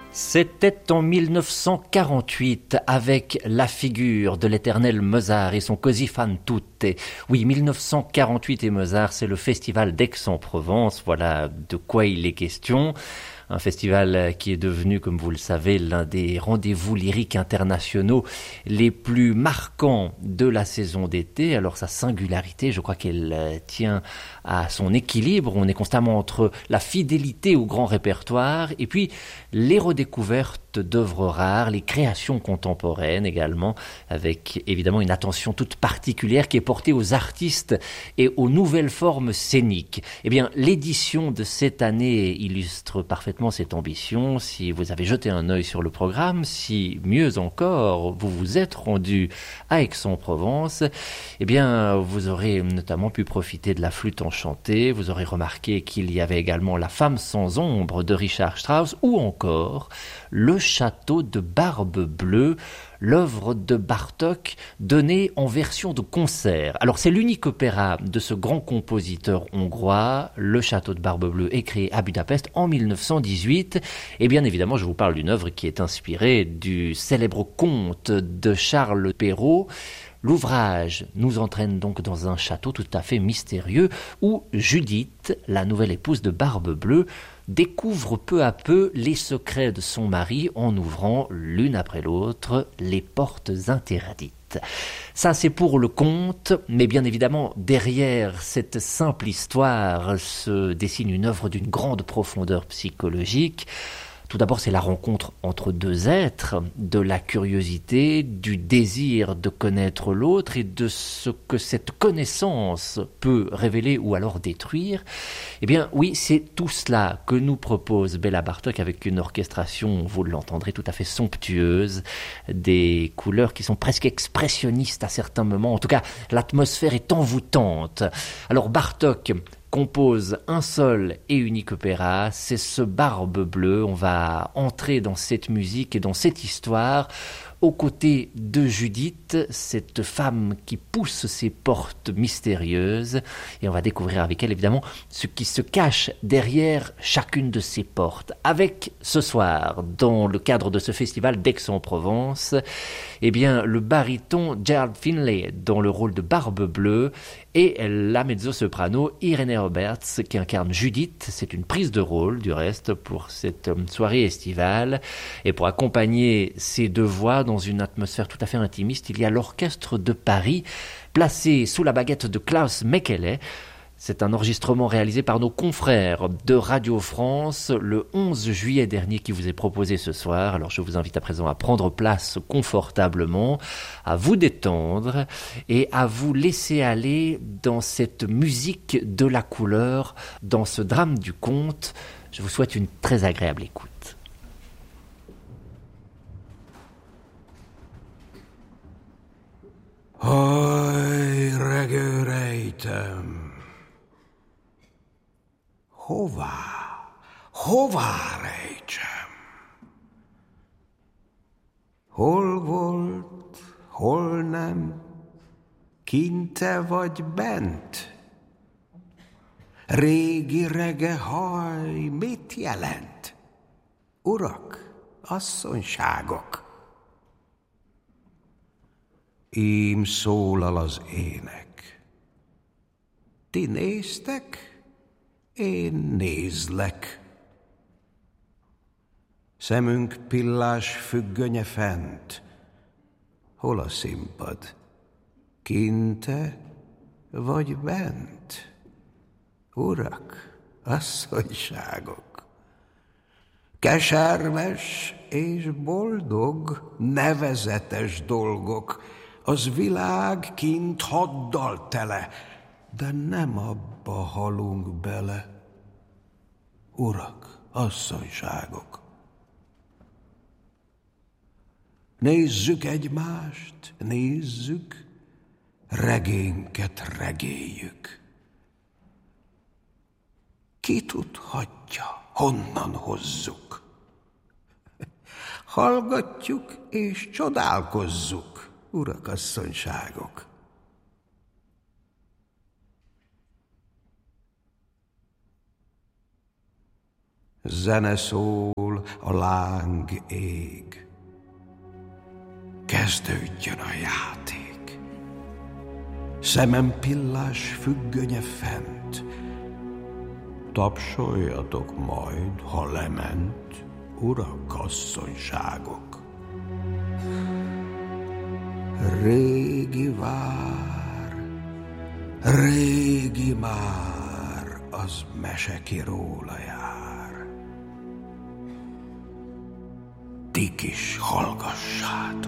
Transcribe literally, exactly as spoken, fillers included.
C'était en mille neuf cent quarante-huit avec la figure de l'éternel Mozart et son Così fan tutte. Oui, mille neuf cent quarante-huit et Mozart, c'est le festival d'Aix-en-Provence. Voilà de quoi il est question. Un festival qui est devenu, comme vous le savez, l'un des rendez-vous lyriques internationaux les plus marquants de la saison d'été. Alors sa singularité, je crois qu'elle tient à son équilibre. On est constamment entre la fidélité au grand répertoire et puis les redécouvertes d'œuvres rares, les créations contemporaines également, avec évidemment une attention toute particulière qui est portée aux artistes et aux nouvelles formes scéniques. Eh bien, l'édition de cette année illustre parfaitement cette ambition. Si vous avez jeté un œil sur le programme, si mieux encore, vous vous êtes rendu à Aix-en-Provence, eh bien, vous aurez notamment pu profiter de la flûte enchantée, vous aurez remarqué qu'il y avait également La femme sans ombre de Richard Strauss ou encore Le château de Barbe Bleue, l'œuvre de Bartók donnée en version de concert. Alors c'est l'unique opéra de ce grand compositeur hongrois. Le château de Barbe Bleue est créé à Budapest en mille neuf cent dix-huit. Et bien évidemment, je vous parle d'une œuvre qui est inspirée du célèbre conte de Charles Perrault. L'ouvrage nous entraîne donc dans un château tout à fait mystérieux où Judith, la nouvelle épouse de Barbe Bleue, découvre peu à peu les secrets de son mari en ouvrant l'une après l'autre les portes interdites. Ça, c'est pour le conte, mais bien évidemment, derrière cette simple histoire se dessine une œuvre d'une grande profondeur psychologique. Tout d'abord, c'est la rencontre entre deux êtres, de la curiosité, du désir de connaître l'autre et de ce que cette connaissance peut révéler ou alors détruire. Eh bien, oui, c'est tout cela que nous propose Béla Bartók avec une orchestration, vous l'entendrez, tout à fait somptueuse, des couleurs qui sont presque expressionnistes à certains moments. En tout cas, l'atmosphère est envoûtante. Alors, Bartók compose un seul et unique opéra, c'est ce Barbe Bleue. On va entrer dans cette musique et dans cette histoire aux côtés de Judith, cette femme qui pousse ses portes mystérieuses, et on va découvrir avec elle évidemment ce qui se cache derrière chacune de ces portes. Avec ce soir, dans le cadre de ce festival d'Aix-en-Provence, eh bien le baryton Gerald Finlay dans le rôle de Barbe Bleue et la mezzo-soprano Irene Roberts qui incarne Judith. C'est une prise de rôle du reste pour cette soirée estivale, et pour accompagner ces deux voix dans une atmosphère tout à fait intimiste, il y a l'Orchestre de Paris placé sous la baguette de Klaus Mekele. C'est un enregistrement réalisé par nos confrères de Radio France le onze juillet dernier qui vous est proposé ce soir. Alors je vous invite à présent à prendre place confortablement, à vous détendre et à vous laisser aller dans cette musique de la couleur, dans ce drame du conte. Je vous souhaite une très agréable écoute. Haj, regőrejtem! Hová, hová rejtsem? Hol volt, hol nem, kinte vagy bent? Régi rege haj mit jelent? Urak, asszonyságok! Ím szólal az ének. Ti néztek, én nézlek. Szemünk pillás függönye fent. Hol a színpad? Kinte vagy bent? Urak, asszonyságok! Keserves és boldog, nevezetes dolgok, az világ kint haddal tele, de nem abba halunk bele. Urak, asszonyságok! Nézzük egymást, nézzük, regényket regéljük. Ki tudhatja, honnan hozzuk? Hallgatjuk és csodálkozzuk, urak, asszonyságok! Zene szól ahol a láng ég. Kezdődjön a játék. Szemem pillás függönye fent. Tapsoljatok majd, ha lement, urak, asszonyságok. Régi vár, régi már, az mese ki róla jár. Ti is hallgassátok.